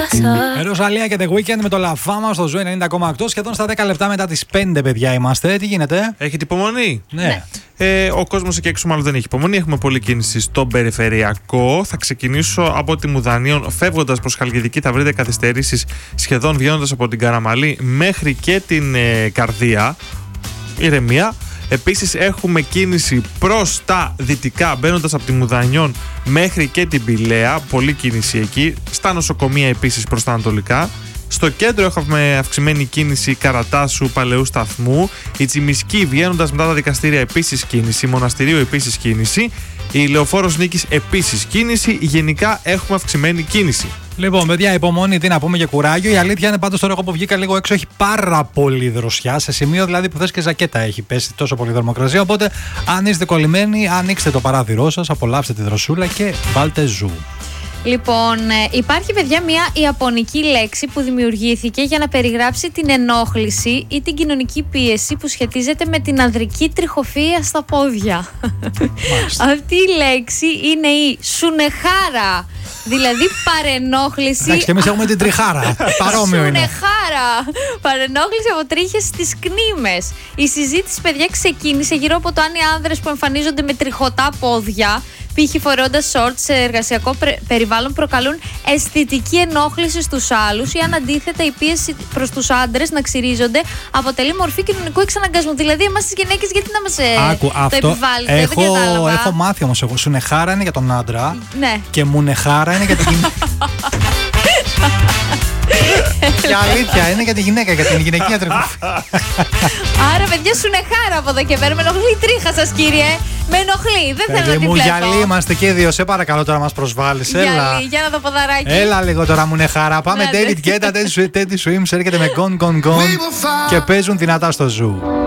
Ροζαλία και The Weeknd με το La Fama στο Ζου 90,8. Σχεδόν στα 10 λεπτά μετά τις 5, παιδιά είμαστε. Τι γίνεται? Έχετε υπομονή? Ναι. Ο κόσμος εκεί έξω μάλλον δεν έχει υπομονή. Έχουμε πολλή κίνηση στον περιφερειακό. Θα ξεκινήσω από τη Μουδανίων. Φεύγοντας προς Χαλκιδική θα βρείτε καθυστερήσεις σχεδόν βγαίνοντας από την Καραμαλή μέχρι και την Καρδία. Ηρεμία. Επίσης έχουμε κίνηση προς τα δυτικά, μπαίνοντας από τη Μουδανιών μέχρι και την Πηλαία. Πολλή κίνηση εκεί. Στα νοσοκομεία επίσης προς τα ανατολικά. Στο κέντρο έχουμε αυξημένη κίνηση Καρατάσου, Παλαιού Σταθμού. Η Τσιμισκή βγαίνοντας μετά τα δικαστήρια επίσης κίνηση. Μοναστηρίου επίσης κίνηση. Η Λεωφόρος Νίκης επίσης κίνηση. Γενικά έχουμε αυξημένη κίνηση. Λοιπόν, παιδιά, υπομονή, τι να πούμε και κουράγιο. Η αλήθεια είναι πάντως τώρα εγώ που βγήκα λίγο έξω έχει πάρα πολύ δροσιά. Σε σημείο δηλαδή που θες και ζακέτα έχει πέσει τόσο πολύ θερμοκρασία. Οπότε, αν είστε κολλημένοι, ανοίξτε το παράθυρό σας, απολαύστε τη δροσούλα και βάλτε Ζου. Λοιπόν, υπάρχει, παιδιά, μια ιαπωνική λέξη που δημιουργήθηκε για να περιγράψει την ενόχληση ή την κοινωνική πίεση που σχετίζεται με την ανδρική τριχοφυΐα στα πόδια. Αυτή η λέξη είναι η σουνεχάρα. Δηλαδή παρενόχληση. Εντάξει, και εμείς έχουμε την τριχάρα. Παρόμοιο είναι. Σουνεχάρα. Παρενόχληση από τρίχες στις κνήμες. Η συζήτηση, παιδιά, ξεκίνησε γύρω από το αν οι άνδρες που εμφανίζονται με τριχωτά πόδια, π.χ. φορώντας σόρτ σε εργασιακό περιβάλλον, προκαλούν αισθητική ενόχληση στους άλλους ή αν αντίθετα η πίεση προς τους άντρες να ξυρίζονται αποτελεί μορφή κοινωνικού εξαναγκασμού. Δηλαδή, εμάς τις γυναίκες, γιατί να μας το επιβάλλετε? Δεν κατάλαβα. Έχω μάθει όμως εγώ. Σουνεχάρα είναι για τον άντρα. Ναι. Και μουνεχάρα είναι για την γυναίκα. Και αλήθεια, είναι για τη γυναίκα, για την γυναικεία τριχοφυΐα. Άρα, παιδιά, σουνεχάρα από εδώ και πέρα. Με ενοχλεί η τρίχα σας, κύριε. Με ενοχλεί. Δεν θέλω να τη βλέπω. Γυαλί είμαστε και δύο. Σε παρακαλώ τώρα μας προσβάλλεις. Έλα. Για να το ποδαράκι. Έλα λίγο τώρα, μουνεχάρα. Πάμε David Guetta, Teddy Swims έρχεται με Gone Gone Gone και παίζουν δυνατά στο Ζου.